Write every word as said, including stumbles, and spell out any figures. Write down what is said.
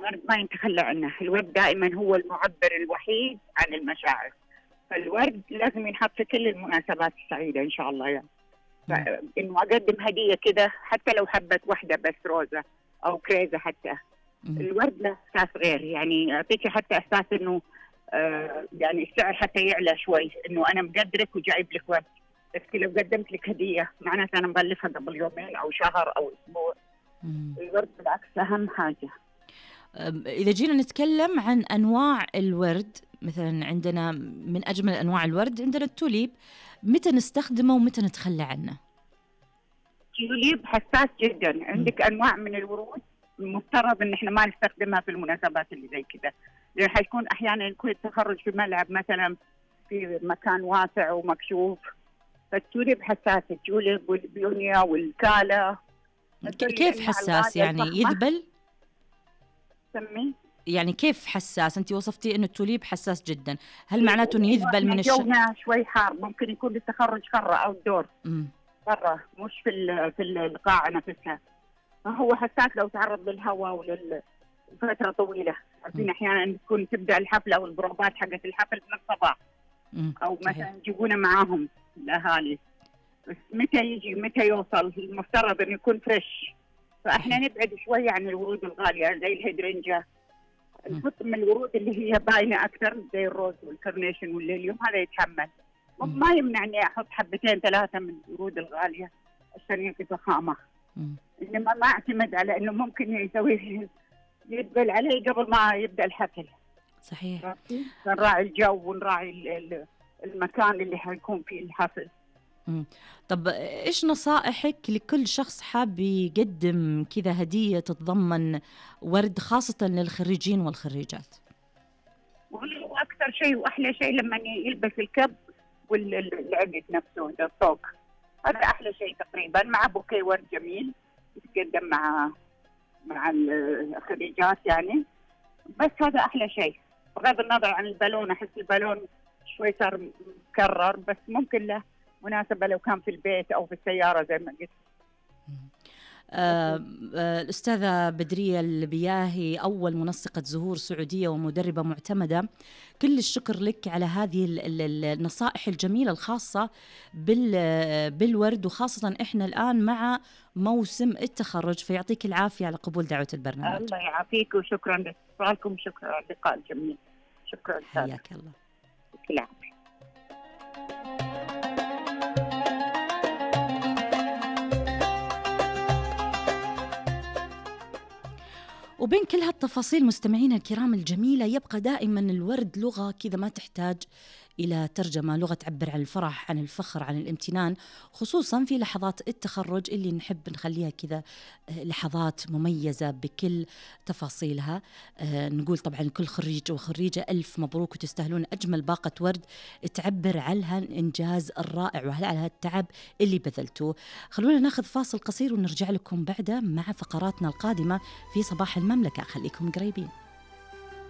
الورد ما ينتخلى عنه، الورد دائما هو المعبر الوحيد عن المشاعر، فالورد لازم ينحط في كل المناسبات السعيدة إن شاء الله يعني. إنه أقدم هدية كده حتى لو حبة واحدة بس روزة أو كريزة حتى، الورد له إحساس غير، يعني يعطيك حتى إحساس إنه آه يعني السعر حتى يعلى شوي، إنه أنا مقدرك وجايب لك ورد. بس لو قدمت لك هدية معناته أنا مغلفها قبل يومين أو شهر أو أسبوع. مم. الورد بالعكس أهم حاجة. إذا جينا نتكلم عن أنواع الورد، مثلا عندنا من أجمل أنواع الورد عندنا التوليب، متى نستخدمه ومتى نتخلى عنه؟ التوليب حساس جدا، عندك أنواع من الورود المفترض إن إحنا ما نستخدمها في المناسبات اللي زي كده، لأن حيكون أحيانا يكون التخرج في ملعب مثلا في مكان واسع ومكشوف، فالتوليب حساس، التوليب والبيونيا والكالا. كيف حساس يعني يذبل؟ سمي يعني كيف حساس؟ أنت وصفتي إنه التوليب حساس جدا، هل معناته إنه يذبل من الشمس؟ جونا شوي حار، ممكن يكون التخرج برا أو الدور برا مش في في القاعة نفسها، فهو حساس لو تعرض للهواء ولفترة طويلة. عارفين أحيانا تكون تبدأ الحفلة أو البروبات حقت الحفل من الصباح، أو مثلا يجيبونه معاهم الأهالي، بس متى يجي متى يوصل المفترض إنه يكون فريش، فإحنا نبعد شوي عن الورود الغالية زي الهيدرنجا، نحط من الورود اللي هي باينة أكثر زي الروز والكارنيشن والليليوم، هذا يتحمل. ما يمنعني أحط حبتين ثلاثة من الورود الغالية عشان يعطي فخامة، إنما ما أعتمد على إنه ممكن يسوي يدبل عليه قبل ما يبدأ الحفل. صحيح. نراعي الجو ونراعي المكان اللي حيكون فيه الحفل. مم. طب إيش نصائحك لكل شخص حاب يقدم كذا هدية تتضمن ورد خاصة للخريجين والخريجات؟ وأكثر شيء وأحلى شيء لما يلبس الكب والعقد نفسه الطوق، هذا أحلى شيء تقريبا، مع بوكيه ورد جميل يتقدم مع مع الخريجات يعني، بس هذا أحلى شيء بغض النظر عن البالون. أحس البالون شوي صار مكرر، بس ممكن له مناسبة لو كان في البيت أو في السيارة زي ما قلت. آه آه الأستاذة بدرية البياهي، أول منسقة زهور سعودية ومدربة معتمدة، كل الشكر لك على هذه النصائح الجميلة الخاصة بالورد، وخاصة إحنا الآن مع موسم التخرج، فيعطيك العافية على قبول دعوة البرنامج. الله يعافيك وشكرا لاتصالكم، شكرا على اللقاء الجميل، شكرا. حياك الله. كل عام. وبين كل هالتفاصيل مستمعينا الكرام الجميلة، يبقى دائما الورد لغة كذا ما تحتاج إلى ترجمة، لغة تعبر عن الفرح، عن الفخر، عن الامتنان، خصوصا في لحظات التخرج اللي نحب نخليها كذا لحظات مميزة بكل تفاصيلها. آه نقول طبعا كل خريج وخريجة ألف مبروك، وتستاهلون أجمل باقة ورد تعبر عن هالإنجاز الرائع وعلى هالتعب اللي بذلتوه. خلونا ناخذ فاصل قصير ونرجع لكم بعده مع فقراتنا القادمة في صباح المملكة، خليكم قريبين.